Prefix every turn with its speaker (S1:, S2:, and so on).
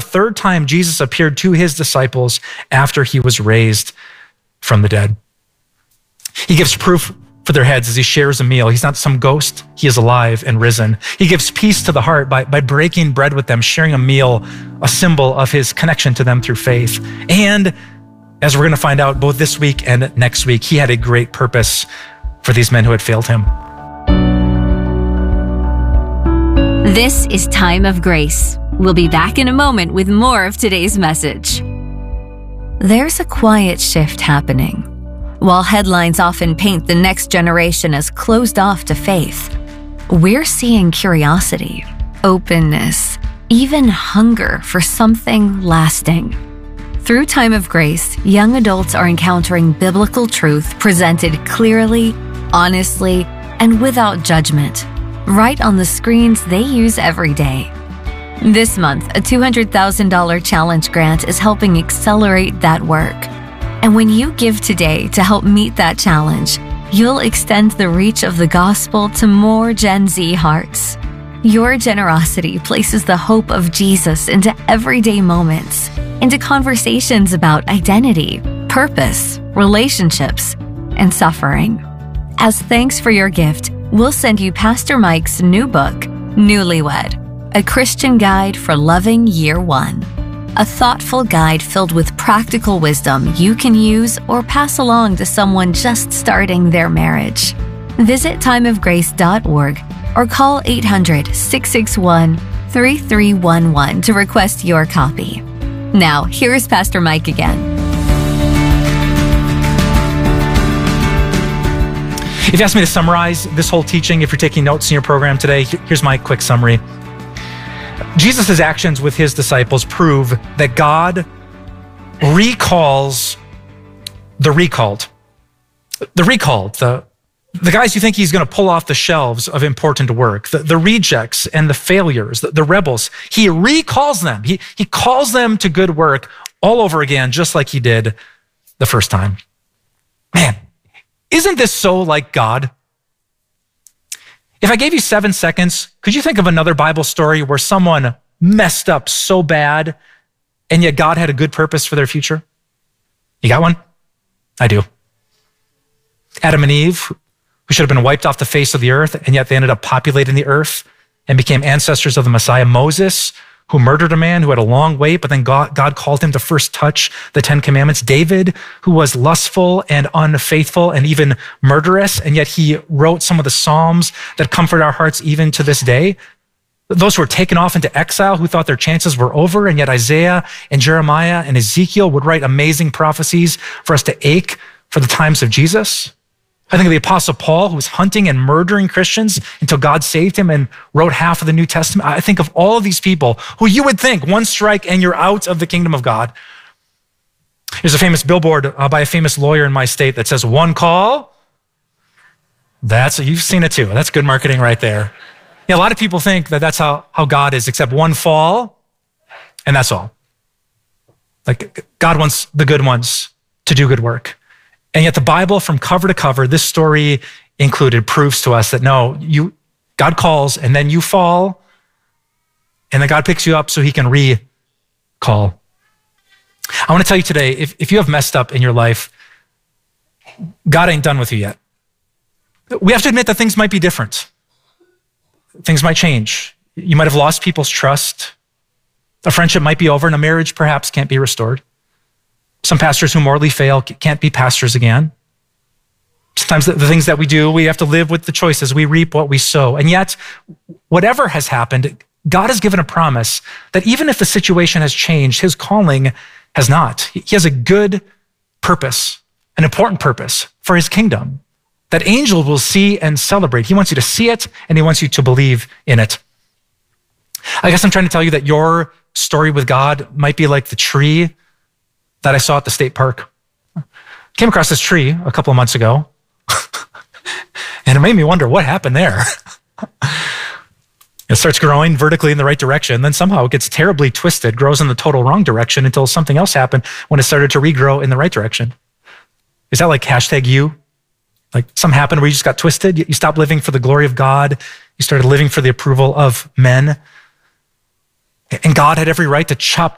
S1: third time Jesus appeared to his disciples after he was raised from the dead. He gives proof for their heads as he shares a meal. He's not some ghost. He is alive and risen. He gives peace to the heart by breaking bread with them, sharing a meal, a symbol of his connection to them through faith. And as we're going to find out both this week and next week, he had a great purpose for these men who had failed him.
S2: This is Time of Grace. We'll be back in a moment with more of today's message. There's a quiet shift happening. While headlines often paint the next generation as closed off to faith, we're seeing curiosity, openness, even hunger for something lasting. Through Time of Grace, young adults are encountering biblical truth presented clearly, honestly, and without judgment, right on the screens they use every day. This month, a $200,000 challenge grant is helping accelerate that work. And when you give today to help meet that challenge, you'll extend the reach of the gospel to more Gen Z hearts. Your generosity places the hope of Jesus into everyday moments, into conversations about identity, purpose, relationships, and suffering. As thanks for your gift, we'll send you Pastor Mike's new book, Newlywed, a Christian guide for loving year one. A thoughtful guide filled with practical wisdom you can use or pass along to someone just starting their marriage. Visit timeofgrace.org or call 800-661-3311 to request your copy. Now, here's Pastor Mike again.
S1: If you ask me to summarize this whole teaching, if you're taking notes in your program today, here's my quick summary. Jesus' actions with his disciples prove that God recalls the recalled. The recalled, the guys you think he's going to pull off the shelves of important work, the rejects and the failures, the rebels. He recalls them. He calls them to good work all over again, just like he did the first time. Man, isn't this so like God? If I gave you 7 seconds, could you think of another Bible story where someone messed up so bad and yet God had a good purpose for their future? You got one? I do. Adam and Eve, who should have been wiped off the face of the earth, and yet they ended up populating the earth and became ancestors of the Messiah. Moses, who murdered a man who had a long wait, but then God called him to first touch the 10 Commandments. David, who was lustful and unfaithful and even murderous, and yet he wrote some of the Psalms that comfort our hearts even to this day. Those who were taken off into exile, who thought their chances were over, and yet Isaiah and Jeremiah and Ezekiel would write amazing prophecies for us to ache for the times of Jesus. I think of the Apostle Paul, who was hunting and murdering Christians until God saved him and wrote half of the New Testament. I think of all of these people who you would think one strike and you're out of the kingdom of God. There's a famous billboard by a famous lawyer in my state that says, "One call." You've seen it too. That's good marketing right there. Yeah, a lot of people think that that's how God is, except one fall, and that's all. Like, God wants the good ones to do good work. And yet the Bible, from cover to cover, this story included, proves to us that no, God calls and then you fall, and then God picks you up so he can recall. I want to tell you today, if you have messed up in your life, God ain't done with you yet. We have to admit that things might be different. Things might change. You might have lost people's trust. A friendship might be over, and a marriage perhaps can't be restored. Some pastors who morally fail can't be pastors again. Sometimes the things that we do, we have to live with the choices. We reap what we sow. And yet, whatever has happened, God has given a promise that even if the situation has changed, his calling has not. He has a good purpose, an important purpose for his kingdom that angels will see and celebrate. He wants you to see it, and he wants you to believe in it. I guess I'm trying to tell you that your story with God might be like the tree that I saw at the state park. Came across this tree a couple of months ago, and it made me wonder what happened there. It starts growing vertically in the right direction, then somehow it gets terribly twisted, grows in the total wrong direction until something else happened when it started to regrow in the right direction. Is that like #you? Like something happened where you just got twisted? You stopped living for the glory of God. You started living for the approval of men. And God had every right to chop